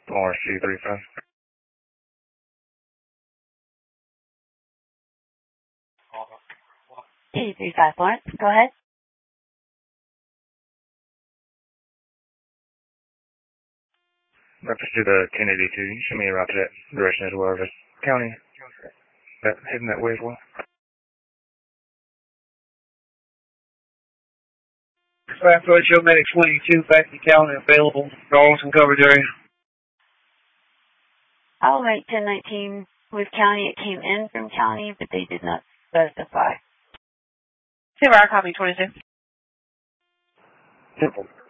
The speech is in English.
RC35. T35 Florence, go ahead. Let's do the 1082. You show me a route to that direction as well as the county. Heading that way as well. Fast Show Medic 22, back to county available for Arlington coverage area. All right, 1019 with county. It came in from county, but they did not specify. Silver, copy 26. Simple.